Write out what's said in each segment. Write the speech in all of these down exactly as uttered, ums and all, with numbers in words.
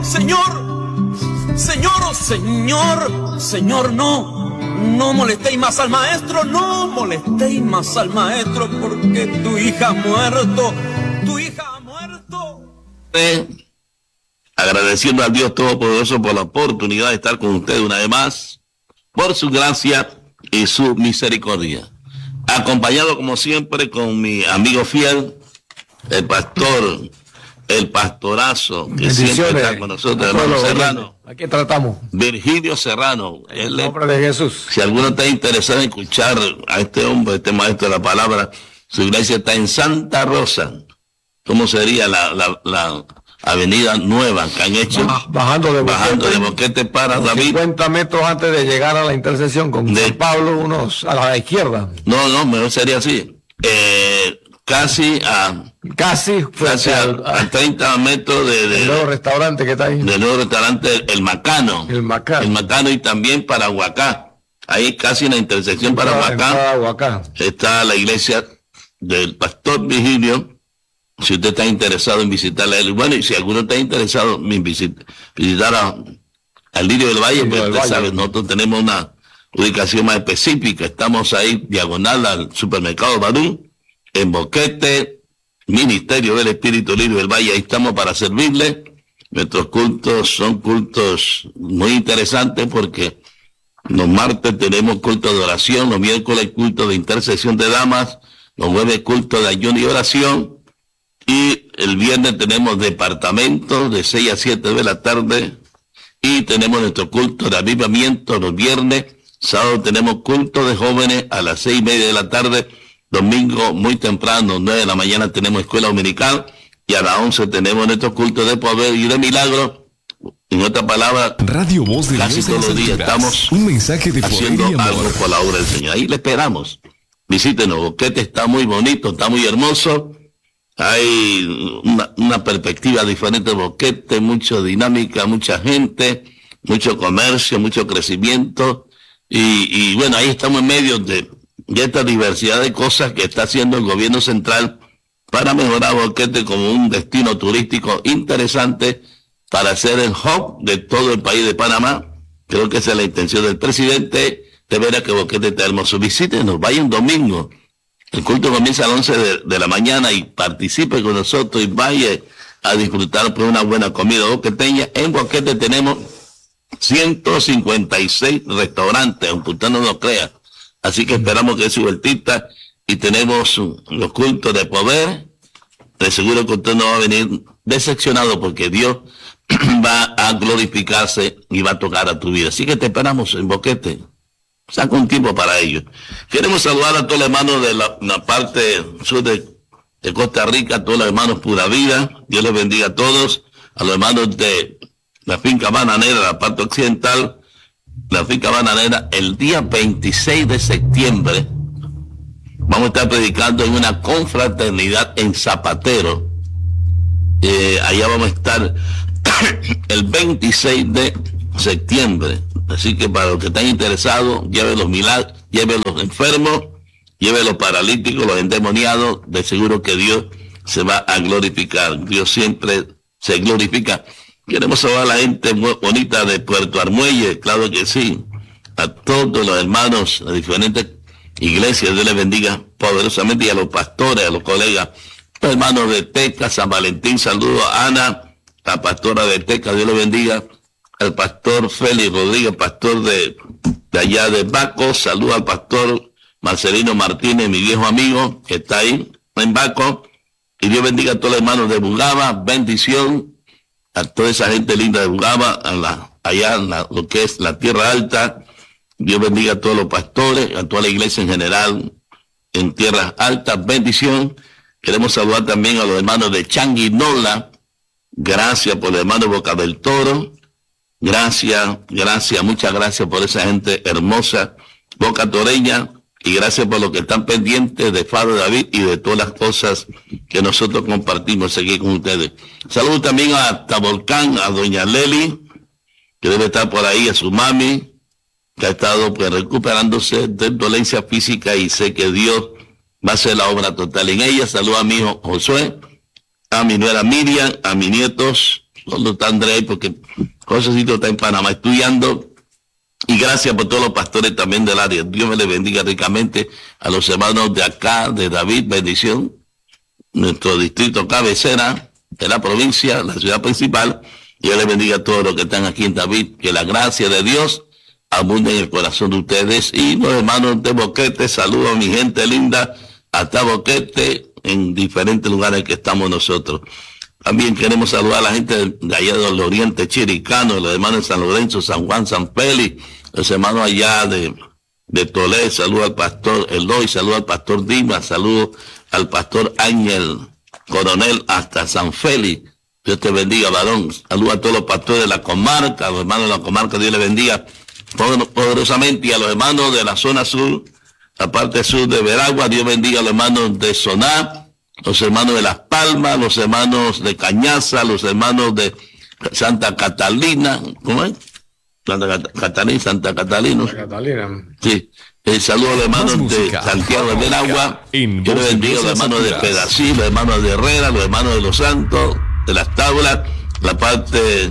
Señor, señor, señor, señor, no, no molestéis más al maestro, no molestéis más al maestro, porque tu hija ha muerto, tu hija ha muerto. Eh, agradeciendo al Dios Todopoderoso por la oportunidad de estar con ustedes una vez más, por su gracia y su misericordia. Acompañado como siempre con mi amigo fiel, el pastor, el pastorazo, que siempre está con nosotros, hermano Serrano. Aquí tratamos. Virgilio Serrano. En el nombre de Jesús. Si alguno está interesado en escuchar a este hombre, este maestro de la palabra, su iglesia está en Santa Rosa. ¿Cómo sería la, la, la avenida nueva que han hecho? Bajando de Boquete. Bajando de Boquete para David. cincuenta metros antes de llegar a la intersección con de, San Pablo, unos a la izquierda. No, no, mejor sería así. Eh, casi a... Casi, casi a, a, a treinta metros de, de... El nuevo restaurante que está ahí. Del nuevo restaurante, el Macano. El Macano. El Macano y también para Huacá. Ahí casi en la intersección para Huacá. Huacá. Está la iglesia del pastor Virgilio. Si usted está interesado en visitarla, bueno, y si alguno está interesado en visit, visitar a, al Lirio del Valle, pues usted sabe, nosotros tenemos una ubicación más específica. Estamos ahí diagonal al supermercado Barú, en Boquete, Ministerio del Espíritu Lirio del Valle. Ahí estamos para servirle. Nuestros cultos son cultos muy interesantes porque los martes tenemos culto de oración, los miércoles culto de intercesión de damas, los jueves culto de ayuno y oración. Y el viernes tenemos departamentos de seis a siete de la tarde. Y tenemos nuestro culto de avivamiento los viernes. Sábado tenemos culto de jóvenes a las seis y media de la tarde. Domingo muy temprano, nueve de la mañana, tenemos escuela dominical. Y a las once tenemos nuestro culto de poder y de milagro. En otra palabra, Radio Voz de casi Dios todos los días estamos un mensaje de haciendo poder y amor. Algo por la obra del Señor. Ahí le esperamos. Visítenos. Boquete está muy bonito, está muy hermoso. Hay una, una perspectiva diferente de Boquete, mucha dinámica, mucha gente, mucho comercio, mucho crecimiento. Y, y bueno, ahí estamos en medio de, de esta diversidad de cosas que está haciendo el gobierno central para mejorar Boquete como un destino turístico interesante para ser el hub de todo el país de Panamá. Creo que esa es la intención del presidente, de ver a que Boquete está hermoso. Visítenos, vaya un domingo. El culto comienza a las once de, de la mañana y participe con nosotros y vaya a disfrutar por una buena comida boqueteña. En Boquete tenemos ciento cincuenta y seis restaurantes, aunque usted no lo crea. Así que esperamos que su vueltita y tenemos los cultos de poder. De seguro que usted no va a venir decepcionado porque Dios va a glorificarse y va a tocar a tu vida. Así que te esperamos en Boquete. Saca un tiempo para ello. Queremos saludar a todos los hermanos de la, la parte sur de, de Costa Rica, a todos los hermanos Pura Vida. Dios les bendiga a todos. A los hermanos de la finca Bananera, la parte occidental, la finca Bananera, el día veintiséis de septiembre. Vamos a estar predicando en una confraternidad en Zapatero. Eh, allá vamos a estar el veintiséis de septiembre. Así que para los que están interesados, lleve los milagros, lleve los enfermos, lleve los paralíticos, los endemoniados. De seguro que Dios se va a glorificar. Dios siempre se glorifica. Queremos saludar a la gente muy bonita de Puerto Armuelle, claro que sí. A todos los hermanos de diferentes iglesias, Dios les bendiga poderosamente, y a los pastores, a los colegas, los hermanos de Teca, San Valentín, saludo a Ana, la pastora de Teca, Dios les bendiga. El pastor Félix Rodríguez, pastor de, de allá de Baco, saludo al pastor Marcelino Martínez, mi viejo amigo, que está ahí en Baco, y Dios bendiga a todos los hermanos de Bugaba, bendición a toda esa gente linda de Bugaba, a la, allá en la, lo que es la Tierra Alta. Dios bendiga a todos los pastores, a toda la iglesia en general, en Tierras Altas, bendición. Queremos saludar también a los hermanos de Changuinola, gracias por los hermanos Boca del Toro. Gracias, gracias, muchas gracias por esa gente hermosa, boca toreña, y gracias por lo que están pendientes de Faro de David y de todas las cosas que nosotros compartimos aquí con ustedes. Saludos también a Tabolcán, a doña Leli, que debe estar por ahí, a su mami, que ha estado pues, recuperándose de dolencia física, y sé que Dios va a hacer la obra total en ella. Saludos a mi hijo Josué, a mi nuera Miriam, a mis nietos ¿dónde está Andrés? Porque Josecito está en Panamá estudiando. Y gracias por todos los pastores también del área. Dios me les bendiga ricamente a los hermanos de acá, de David, bendición. Nuestro distrito cabecera de la provincia, la ciudad principal. Dios les bendiga a todos los que están aquí en David. Que la gracia de Dios abunde en el corazón de ustedes. Y los hermanos de Boquete, saludo a mi gente linda hasta Boquete, en diferentes lugares que estamos nosotros. También queremos saludar a la gente de allá del Oriente Chiricano, los hermanos de San Lorenzo, San Juan, San Félix, los hermanos allá de, de Toledo, saludo al pastor Eloy, saludo al pastor Dimas, saludo al pastor Ángel Coronel hasta San Félix. Dios te bendiga, varón. Saludo a todos los pastores de la comarca, a los hermanos de la comarca, Dios les bendiga poderosamente, y a los hermanos de la zona sur, la parte sur de Veragua, Dios bendiga a los hermanos de Soná, los hermanos de Las Palmas, los hermanos de Cañaza, los hermanos de Santa Catalina, ¿cómo es? Santa Catalina, Santa Catalina. Santa Catalina. Sí. El saludo a los hermanos música, de Santiago de Veragua. Yo les bendigo a los hermanos de Pedací, los hermanos de Herrera, los hermanos de Los Santos, de Las Tablas, la parte,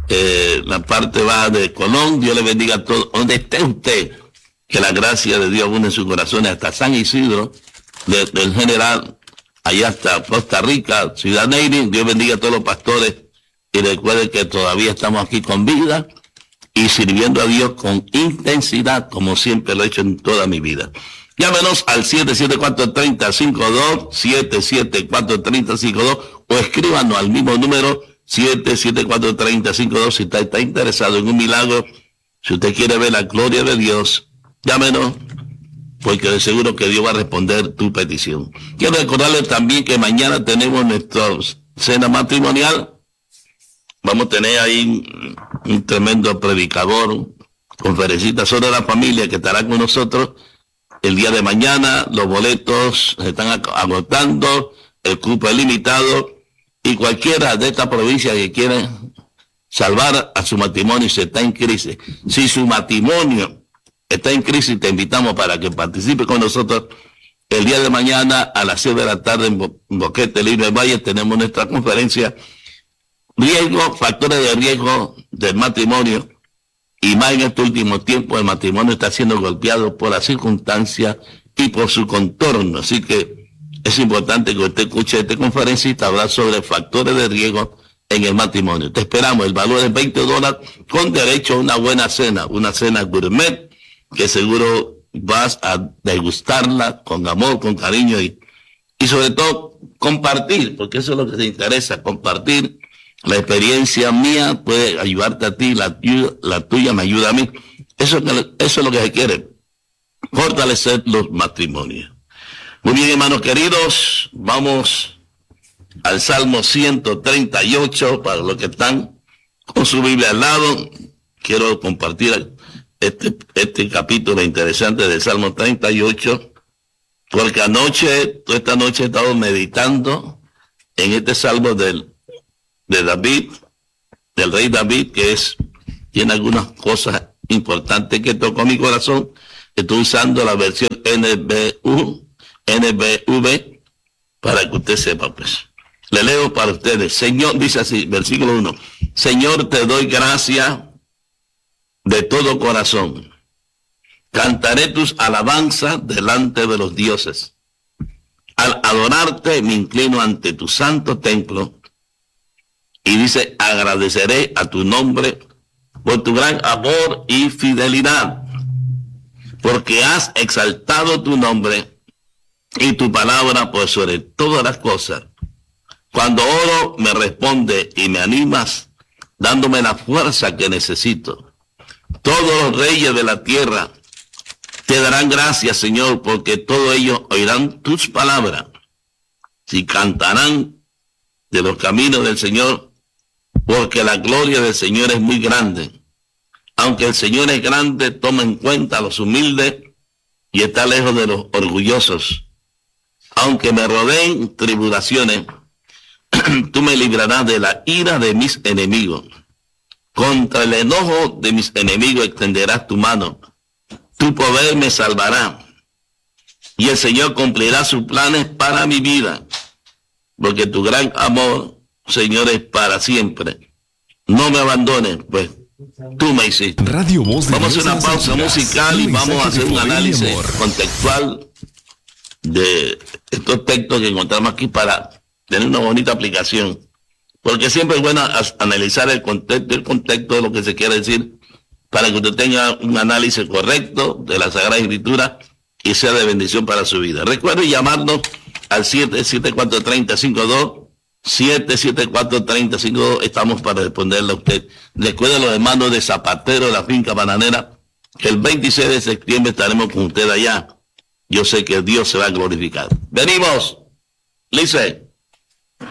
eh, la parte baja de Colón. Dios les bendiga a todos. Donde esté usted, que la gracia de Dios une sus corazones hasta San Isidro, de, del General, allá hasta Costa Rica, Ciudad Neyri. Dios bendiga a todos los pastores y recuerden que todavía estamos aquí con vida y sirviendo a Dios con intensidad, como siempre lo he hecho en toda mi vida. Llámenos al siete siete cuatro, tres cero cinco dos, siete siete cuatro, tres cero cinco dos o escríbanos al mismo número siete siete cuatro, tres cero cinco dos si está, está interesado en un milagro, si usted quiere ver la gloria de Dios, llámenos, porque de seguro que Dios va a responder tu petición. Quiero recordarles también que mañana tenemos nuestra cena matrimonial. Vamos a tener ahí un, un tremendo predicador, conferencista sobre la familia que estará con nosotros el día de mañana. Los boletos se están agotando, el cupo es limitado y cualquiera de esta provincia que quiera salvar a su matrimonio si está en crisis. Si su matrimonio está en crisis, te invitamos para que participe con nosotros el día de mañana a las seis de la tarde en Bo Boquete, Libre Valle. Tenemos nuestra conferencia riesgo, factores de riesgo del matrimonio, y más en este último tiempo el matrimonio está siendo golpeado por las circunstancias y por su contorno, así que es importante que usted escuche este conferencista hablar sobre factores de riesgo en el matrimonio. Te esperamos, el valor es veinte dólares con derecho a una buena cena, una cena gourmet que seguro vas a degustarla con amor, con cariño y, y sobre todo compartir, porque eso es lo que te interesa, compartir. La experiencia mía puede ayudarte a ti, la, la tuya me ayuda a mí. Eso, eso es lo que se quiere, fortalecer los matrimonios. Muy bien, hermanos queridos, vamos al Salmo ciento treinta y ocho, para los que están con su Biblia al lado. Quiero compartir este, este capítulo interesante del Salmo treinta y ocho, porque anoche, toda esta noche he estado meditando en este Salmo del de David, del rey David, que es, tiene algunas cosas importantes que tocó mi corazón. Estoy usando la versión N B U, N B V, para que usted sepa, pues. Le leo para ustedes. Señor, dice así, versículo uno. Señor, te doy gracias de todo corazón. Cantaré tus alabanzas delante de los dioses. Al adorarte me inclino ante tu santo templo. Y dice, agradeceré a tu nombre por tu gran amor y fidelidad, porque has exaltado tu nombre y tu palabra por sobre todas las cosas. Cuando oro, me responde y me animas, dándome la fuerza que necesito. Todos los reyes de la tierra te darán gracias, Señor, porque todos ellos oirán tus palabras. Si cantarán de los caminos del Señor, porque la gloria del Señor es muy grande. Aunque el Señor es grande, toma en cuenta a los humildes y está lejos de los orgullosos. Aunque me rodeen tribulaciones, tú me librarás de la ira de mis enemigos. Contra el enojo de mis enemigos extenderás tu mano. Tu poder me salvará. Y el Señor cumplirá sus planes para mi vida. Porque tu gran amor, Señor, es para siempre. no me abandones, pues tú me hiciste. Radio Voz de Vamos a hacer una Dios pausa Alturas, musical y un vamos a mensaje hacer de un poder y análisis amor. contextual de estos textos que encontramos aquí para tener una bonita aplicación. Porque siempre es bueno as- analizar el contexto, el contexto de lo que se quiere decir, para que usted tenga un análisis correcto de la Sagrada Escritura y sea de bendición para su vida. Recuerde llamarnos al siete siete cuatro, tres cero cinco dos, siete siete cuatro, tres cero cinco dos. Estamos para responderle a usted. Recuerde los hermanos de Zapatero de la Finca Bananera, que el veintiséis de septiembre estaremos con usted allá. Yo sé que Dios se va a glorificar. Venimos, Lice.